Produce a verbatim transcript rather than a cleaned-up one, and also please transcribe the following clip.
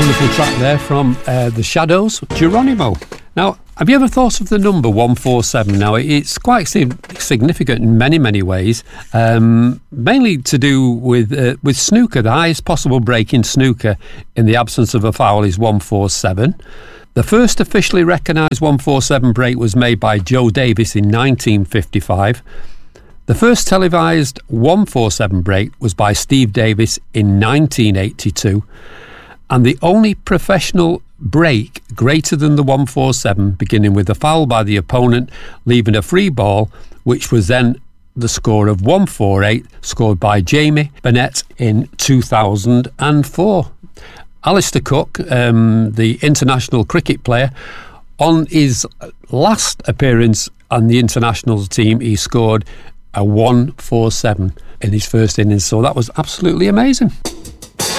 Wonderful track there from uh, The Shadows, Geronimo. Now, have you ever thought of the number one forty-seven? Now, it's quite significant in many, many ways, um, mainly to do with uh, with snooker. The highest possible break in snooker in the absence of a foul is one forty-seven. The first officially recognised one forty-seven break was made by Joe Davis in nineteen fifty-five. The first televised one forty-seven break was by Steve Davis in nineteen eighty-two. And the only professional break greater than the one forty-seven, beginning with a foul by the opponent, leaving a free ball, which was then the score of one forty-eight, scored by Jamie Bennett in two thousand four. Alistair Cook, um, the international cricket player, on his last appearance on the international team, he scored a one forty-seven in his first innings, so that was absolutely amazing.